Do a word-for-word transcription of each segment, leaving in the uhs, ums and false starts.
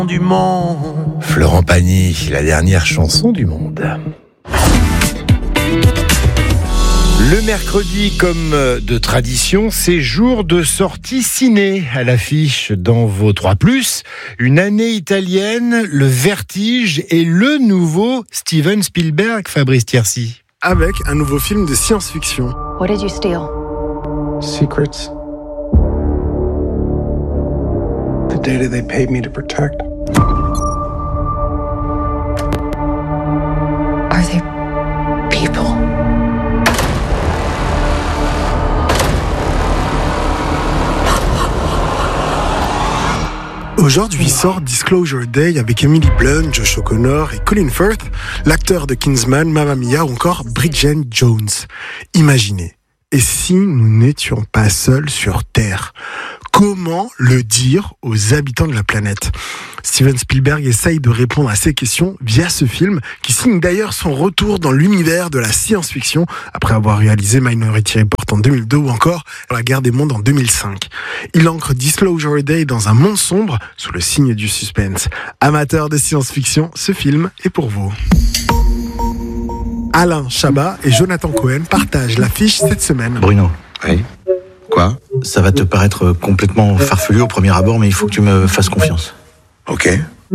du monde. Florent Pagny, la dernière chanson du monde. Le mercredi, comme de tradition, c'est jour de sortie ciné. À l'affiche dans vos trois plus, une année italienne, Le Vertige et le nouveau Steven Spielberg, Fabrice Thiercy. Avec un nouveau film de science-fiction. What did you steal? Secrets. The data they paid me to protect. Are they people? Aujourd'hui sort Disclosure Day avec Emily Blunt, Josh O'Connor et Colin Firth, l'acteur de Kingsman, Mamma Mia ou encore Bridget Jones. Imaginez, et si nous n'étions pas seuls sur Terre ? Comment le dire aux habitants de la planète ? Steven Spielberg essaye de répondre à ces questions via ce film, qui signe d'ailleurs son retour dans l'univers de la science-fiction, après avoir réalisé Minority Report en deux mille deux ou encore La Guerre des Mondes en deux mille cinq. Il ancre Disclosure Day dans un monde sombre, sous le signe du suspense. Amateurs de science-fiction, ce film est pour vous. Alain Chabat et Jonathan Cohen partagent l'affiche cette semaine. Bruno. Oui. Quoi ? Ça va te paraître complètement farfelu au premier abord, mais il faut que tu me fasses confiance. Ok.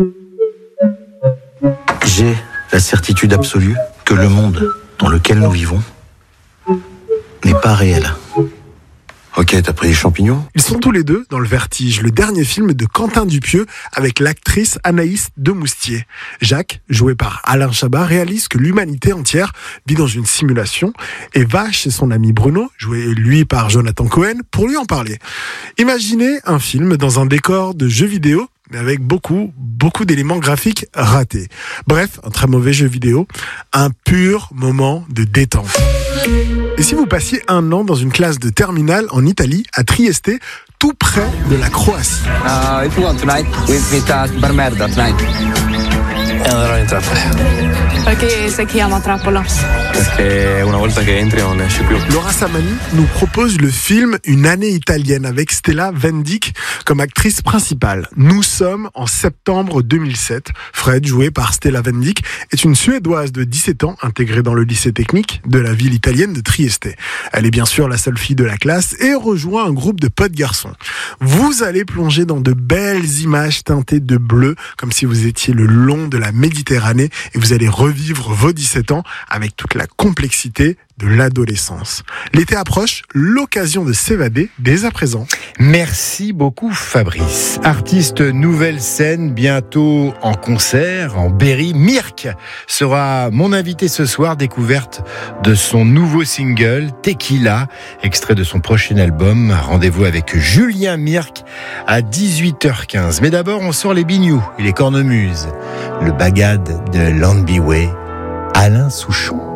J'ai la certitude absolue que le monde dans lequel nous vivons n'est pas réel. Ok, t'as pris les champignons ? Ils sont tous les deux dans Le Vertige, le dernier film de Quentin Dupieux avec l'actrice Anaïs Demoustier. Jacques, joué par Alain Chabat, réalise que l'humanité entière vit dans une simulation et va chez son ami Bruno, joué lui par Jonathan Cohen, pour lui en parler. Imaginez un film dans un décor de jeu vidéo, mais avec beaucoup, beaucoup d'éléments graphiques ratés. Bref, un très mauvais jeu vidéo, un pur moment de détente. Et si vous passiez un an dans une classe de terminale en Italie, à Trieste, tout près de la Croatie. Uh, if you want tonight, we meet at Bar Merda tonight. E allora in trappola. Perché si chiama trappola? Perché una volta che entri non esci più. Laura Samani nous propose le film Une année italienne avec Stella Vendic comme actrice principale. Nous sommes en septembre deux mille sept. Fred, joué par Stella Vendic, est une Suédoise de dix-sept ans intégrée dans le lycée technique de la ville italienne de Trieste. Elle est bien sûr la seule fille de la classe et rejoint un groupe de potes garçons. Vous allez plonger dans de belles images teintées de bleu, comme si vous étiez le long de la Méditerranée, et vous allez revivre vos dix-sept ans avec toute la complexité de l'adolescence. L'été approche, l'occasion de s'évader dès à présent. Merci beaucoup Fabrice. Artiste nouvelle scène, bientôt en concert, en Berry. Mirk sera mon invité ce soir, découverte de son nouveau single, Tequila, extrait de son prochain album. Rendez-vous avec Julien Mirk à dix-huit heures quinze. Mais d'abord, on sort les bignoux et les cornemuses. Le bagad de Landbyway, Alain Souchon.